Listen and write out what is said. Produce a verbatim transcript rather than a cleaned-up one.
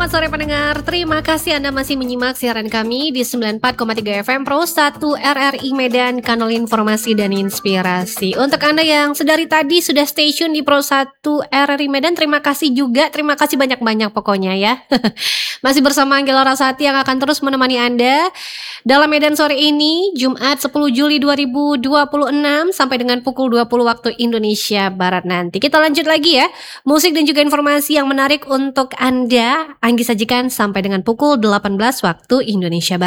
Selamat sore pendengar, terima kasih Anda masih menyimak siaran kami di sembilan puluh empat koma tiga F M Pro satu R R I Medan, kanal informasi dan inspirasi. Untuk Anda yang sedari tadi sudah stay tune di Pro satu R R I Medan, terima kasih juga, terima kasih banyak-banyak pokoknya ya. Masih bersama Anggela Rasati yang akan terus menemani Anda dalam Medan sore ini, Jumat sepuluh Juli dua ribu dua puluh enam sampai dengan pukul dua puluh waktu Indonesia Barat nanti. Kita lanjut lagi ya, musik dan juga informasi yang menarik untuk Anda. Anggi sajikan sampai dengan pukul delapan belas waktu Indonesia Barat.